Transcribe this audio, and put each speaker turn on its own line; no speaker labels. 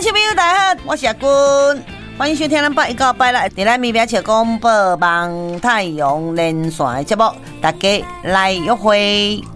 小朋友大家好，我是阿君，欢迎收听咱8月1到8月6在咱咪边笑广播网太阳连线的节目，大家来约会。